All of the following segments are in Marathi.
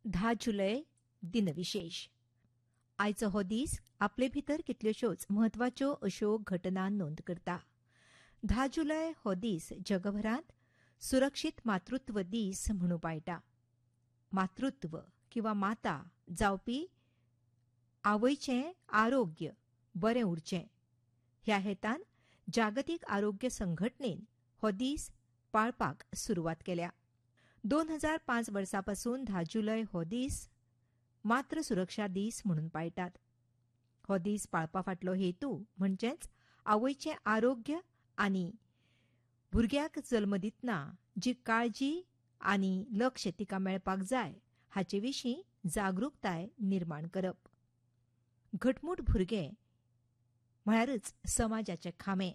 10 जुलै दिनविशेष. आयचो हो दीस आपले भितर कितल्योश्योच म्हत्वाच्यो अश्यो घटना नोंद करता. 10 जुलै हो दीस जगभरांत सुरक्षीत मातृत्व दीस म्हणून पाळटा. मातृत्व किंवा माता जावपी आवयचें आरोग्य बरें उरचें ह्या हेतान जागतीक आरोग्य संघटनेन हो दीस पाळपाक सुरवात केल्या. 2005 वर्सापासून 10 जुलै हो दीस मातृ सुरक्षा दीस म्हणून पाळटात. हो दीस पाळपा फाटलो हेतू म्हणजेच आवयचें आरोग्य आनी भुरग्याक जल्म दितना जी काळजी आनी लक्ष तिका मेळपाक जाय हाचे विशीं जागरूकताय निर्माण करप. घटमूट भुरगें म्हळ्यारच समाजाचे खांबे.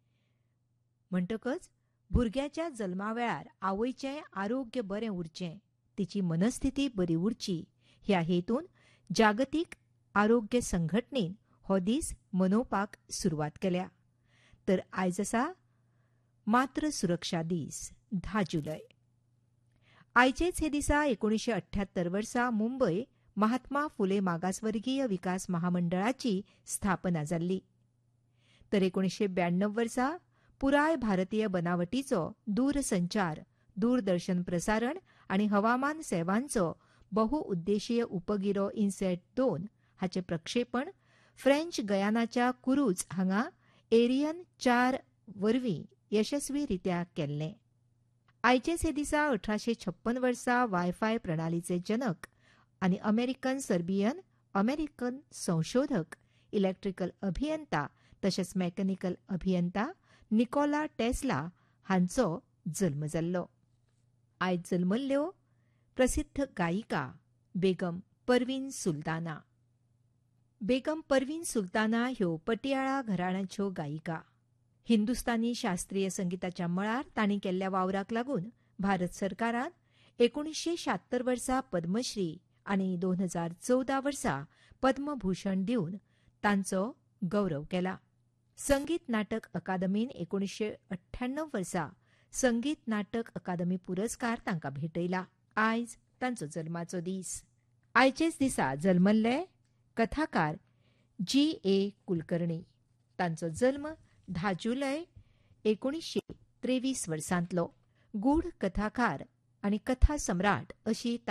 म्हणटकच भुरग्याच्या जल्मा वेळार आवयचें आरोग्य बरें उरचें, तिची मनस्थिती बरी उरची ह्या हेतून जागतीक आरोग्य संघटनेन हो दीस मनोवपाक सुरवात केल्या. तर आयज आसा मातृ सुरक्षा दीस 10 जुलै. आयचेच हे दिसा 1978 वर्सा मुंबय महात्मा फुले मागासवर्गीय विकास महामंडळाची स्थापना जाल्ली. तर 1992 वर्सा पुराय भारतीय बनावटीचो दूरसंचार, दूरदर्शन प्रसारण आनी हवामान सेवांचो बहुउद्देशीय उपगिरो इन्सॅट-2 हाचे प्रक्षेपण फ्रेंच गयानाच्या कुरूच हांगा एरियन 4 वरवीं यशस्वीरित्या केल्लें. आयचेच हे दिसा 1856 वर्सा वायफाय प्रणालीचे जनक आनी अमेरिकन संशोधक, इलेक्ट्रिकल अभियंता तशेंच मेकॅनिकल अभियंता निकोला टेस्ला हांचो जल्म जाल्लो. आयज जल्मल्ल्यो प्रसिद्ध गायिका बेगम परवीन सुलताना. बेगम परवीन सुलताना ह्यो पटियाळा घराण्याच्यो गायिका. हिंदुस्तानी शास्त्रीय संगीताच्या मळार तांणी केल्ल्या वावराक लागून भारत सरकारान 1976 वर्सा पद्मश्री आनी 2014 वर्सा पद्मभूषण दिवन तांचो गौरव केला. संगीत नाटक अकादमीन 1998 वर्सा संगीत नाटक अकादमी पुरस्कार तांकां भेटयला. आयज तांचो जल्माचो दीस. आयचेच दिसा जल्मल्ले कथाकार G.A. कुलकर्णी. तांचो जल्म 10 जुलै 1923 वर्सांतलो. गूढ कथाकार आनी कथा सम्राट अशी